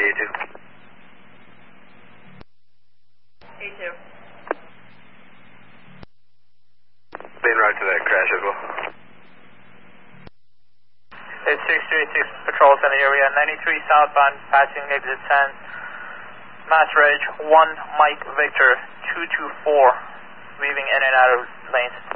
A2. A2. Being right to that crash as well. It's 6386 patrols in the area, 93 southbound, passing exit 10. Mass Reg 1 Mike Victor 224, weaving in and out of lanes.